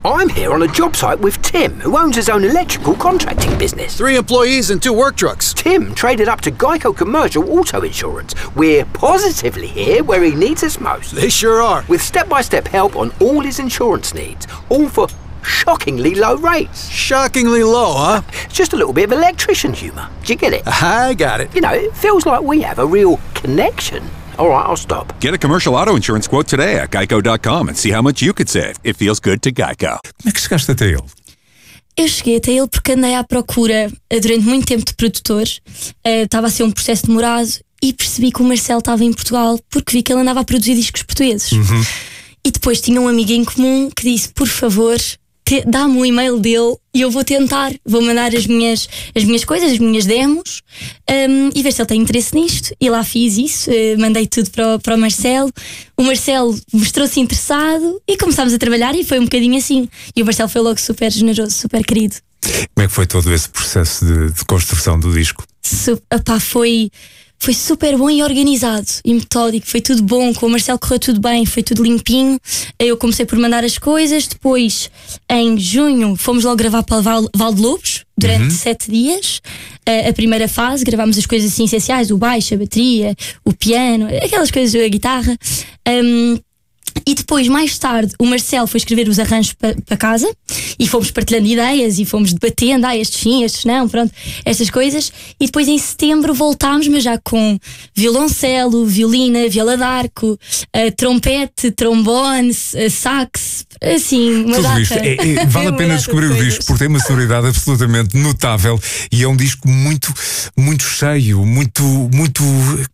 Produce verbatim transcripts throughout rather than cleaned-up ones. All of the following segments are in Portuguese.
I'm here on a job site with Tim, who owns his own electrical contracting business. Three employees and two work trucks. Tim traded up to Geico Commercial Auto Insurance. We're positively here where he needs us most. They sure are. With step-by-step help on all his insurance needs, all for shockingly low rates. Shockingly low, huh? It's just a little bit of electrician humour. Do you get it? I got it. You know, it feels like we have a real connection. All right, I'll stop. Get a commercial auto insurance quote today at geico dot com and see how much you could save. It feels good to Geico. Como é que chegaste até ele? Eu cheguei até ele porque andei à procura eh, durante muito tempo de produtor. Eh, Estava a ser um processo demorado e percebi que o Marcelo estava em Portugal porque vi que ele andava a produzir discos portugueses. Uhum. E depois tinha um amigo em comum que disse: por favor, te- dá-me o e-mail dele e eu vou tentar. Vou mandar as minhas, as minhas coisas, as minhas demos, um, e ver se ele tem interesse nisto. E lá fiz isso, eh, mandei tudo para o, para o Marcelo. O Marcelo mostrou-se interessado e começámos a trabalhar e foi um bocadinho assim. E o Marcelo foi logo super generoso, super querido. Como é que foi todo esse processo de, de construção do disco? Su- opá, foi, foi super bom e organizado e metódico. Foi tudo bom, com o Marcelo correu tudo bem, foi tudo limpinho. Eu comecei por mandar as coisas. Depois, em junho, fomos logo gravar para Val, Val de Lobos durante Uhum. sete dias. A, a primeira fase, gravámos as coisas assim essenciais: o baixo, a bateria, o piano, aquelas coisas, a guitarra. Um, E depois, mais tarde, o Marcelo foi escrever os arranjos para pa casa e fomos partilhando ideias e fomos debatendo: ah, estes sim, estes não, pronto, estas coisas. E depois, em setembro, voltámos, mas já com violoncelo, violina, viola d'arco, uh, trompete, trombone, uh, sax, assim, uma Tudo data. isto. É, é, vale a Uma pena data descobrir de o coisas. disco porque tem uma sonoridade absolutamente notável e é um disco muito, muito cheio, muito, muito.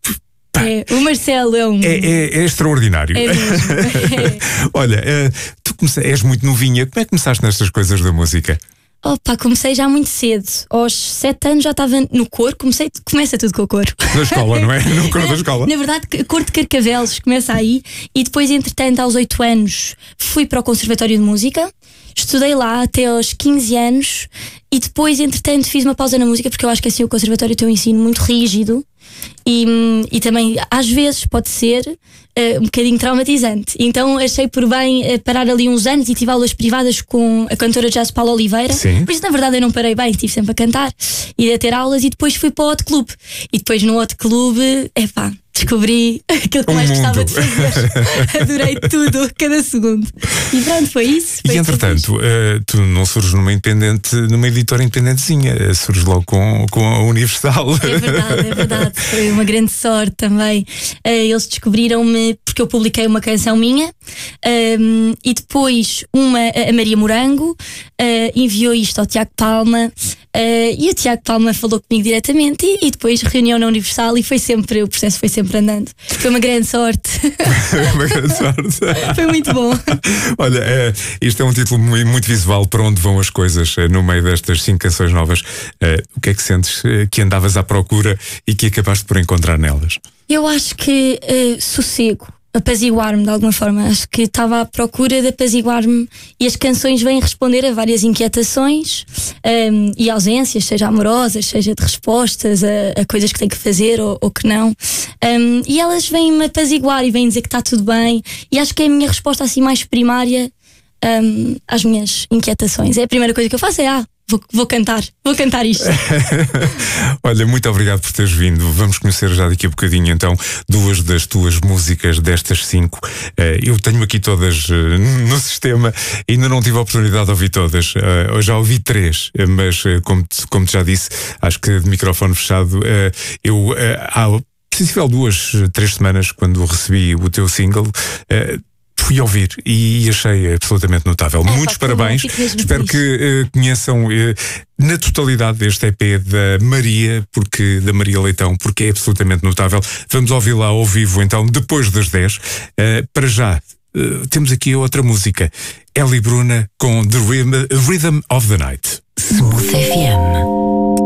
É, o Marcelo é um. É, é- é extraordinário. É mesmo. É. Olha, eh, tu comece- és muito novinha. Como é que começaste nestas coisas da música? Opa, comecei já muito cedo. Aos sete anos já estava no coro. Comecei, começa tudo com o coro. Na escola, não é? No coro da escola. Na verdade, cor de Carcavelos começa aí. E depois, entretanto, aos oito anos, fui para o Conservatório de Música. Estudei lá até aos quinze anos. E depois, entretanto, fiz uma pausa na música, porque eu acho que assim o Conservatório tem um ensino muito rígido. E, e também, às vezes, pode ser uh, um bocadinho traumatizante. Então achei por bem uh, parar ali uns anos e tive aulas privadas com a cantora de jazz Paula Oliveira. Sim. Por isso, na verdade, eu não parei bem, estive sempre a cantar e a ter aulas. E depois fui para o Hot Club. E depois no Hot Club, epá, descobri aquilo que Um mais mundo. gostava de fazer. Adorei tudo, cada segundo. E pronto, foi isso. Foi E isso que eu fiz. entretanto, eh, tu não surges numa independente, numa editora independentezinha, eh, surges logo com, com a Universal. É verdade, é verdade. Foi uma grande sorte também. Eh, eles descobriram-me porque eu publiquei uma canção minha, um, e depois uma, a Maria Morango, eh, enviou isto ao Tiago Palma, eh, e o Tiago Palma falou comigo diretamente e, e depois reunião na Universal e foi sempre, o processo foi sempre andando. Foi uma grande sorte. Uma grande sorte. Foi muito bom. Olha, eh, isto é um título mui- muito visual para onde vão as coisas eh, no meio destas cinco canções novas. Eh, o que é que sentes eh, que andavas à procura e que acabaste por encontrar nelas? Eu acho que eh, sossego, apaziguar-me de alguma forma. Acho que estava à procura de apaziguar-me e as canções vêm responder a várias inquietações, ehm, e ausências, seja amorosas, seja de respostas a, a coisas que tenho que fazer ou, ou que não. Ehm, e elas vêm-me apaziguar e vêm dizer que está tudo bem. E acho que é a minha resposta assim mais primária, ehm, às minhas inquietações. É a primeira coisa que eu faço, é ah, vou, vou cantar, vou cantar isto. Olha, muito obrigado por teres vindo. Vamos conhecer já daqui a bocadinho então duas das tuas músicas destas cinco. Eh, Eu tenho aqui todas eh, no sistema, ainda não tive a oportunidade de ouvir todas. Eh, Eu já ouvi três, eh, mas eh, como te, como te já disse, acho que de microfone fechado, eh, eu eh, há possível duas, três semanas, quando recebi o teu single, eh, fui ouvir e achei absolutamente notável. É, Muitos pá, que bom, parabéns. fico mesmo Espero feliz. que eh, conheçam eh, na totalidade este E P da Maria, porque da Maria Leitão, porque é absolutamente notável. Vamos ouvi-la ao vivo então, depois das dez. Eh, para já, eh, temos aqui outra música. Ellie Bruna com The Rhythm, Rhythm of the Night. Smooth F M.